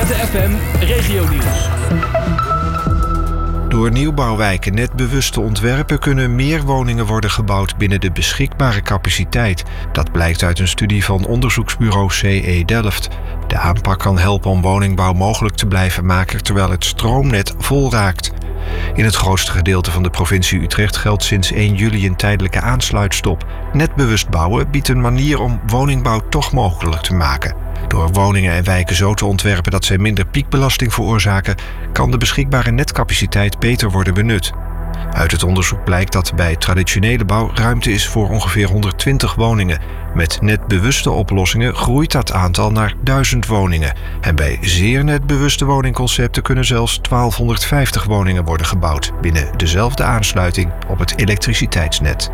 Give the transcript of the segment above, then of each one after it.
ZFM Regionieuws. Door nieuwbouwwijken net bewust te ontwerpen kunnen meer woningen worden gebouwd binnen de beschikbare capaciteit. Dat blijkt uit een studie van onderzoeksbureau CE Delft. De aanpak kan helpen om woningbouw mogelijk te blijven maken terwijl het stroomnet vol raakt. In het grootste gedeelte van de provincie Utrecht geldt sinds 1 juli een tijdelijke aansluitstop. Net bewust bouwen biedt een manier om woningbouw toch mogelijk te maken. Door woningen en wijken zo te ontwerpen dat zij minder piekbelasting veroorzaken, kan de beschikbare netcapaciteit beter worden benut. Uit het onderzoek blijkt dat bij traditionele bouw ruimte is voor ongeveer 120 woningen. Met netbewuste oplossingen groeit dat aantal naar 1000 woningen. En bij zeer netbewuste woningconcepten kunnen zelfs 1250 woningen worden gebouwd binnen dezelfde aansluiting op het elektriciteitsnet.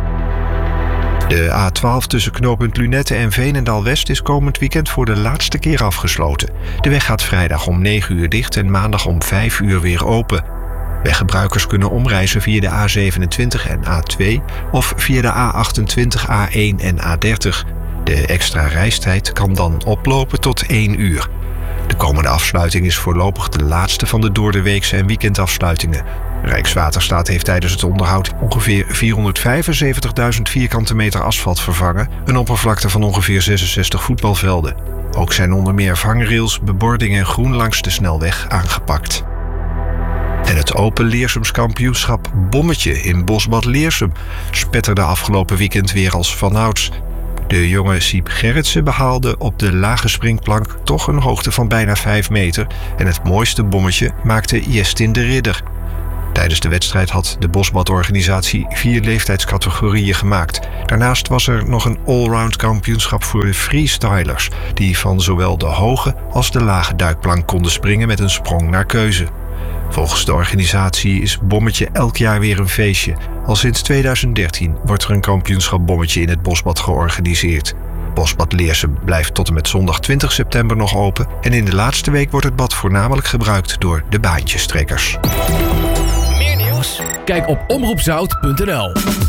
De A12 tussen knooppunt Lunette en Veenendaal-West is komend weekend voor de laatste keer afgesloten. De weg gaat vrijdag om 9 uur dicht en maandag om 5 uur weer open. Weggebruikers kunnen omreizen via de A27 en A2 of via de A28, A1 en A30. De extra reistijd kan dan oplopen tot 1 uur. De komende afsluiting is voorlopig de laatste van de doordeweekse en weekendafsluitingen. Rijkswaterstaat heeft tijdens het onderhoud ongeveer 475.000 vierkante meter asfalt vervangen, een oppervlakte van ongeveer 66 voetbalvelden. Ook zijn onder meer vangrails, bebording en groen langs de snelweg aangepakt. En het Open Leersums kampioenschap Bommetje in Bosbad Leersum spetterde afgelopen weekend weer als vanouds. De jonge Siep Gerritsen behaalde op de lage springplank toch een hoogte van bijna 5 meter en het mooiste bommetje maakte Jestin de Ridder. Tijdens de wedstrijd had de Bosbad-organisatie 4 leeftijdscategorieën gemaakt. Daarnaast was er nog een allround kampioenschap voor de freestylers, die van zowel de hoge als de lage duikplank konden springen met een sprong naar keuze. Volgens de organisatie is Bommetje elk jaar weer een feestje. Al sinds 2013 wordt er een kampioenschap Bommetje in het Bosbad georganiseerd. Bosbad Leersum blijft tot en met zondag 20 september nog open en in de laatste week wordt het bad voornamelijk gebruikt door de baantjestrekkers. Meer nieuws? Kijk op omroepzout.nl.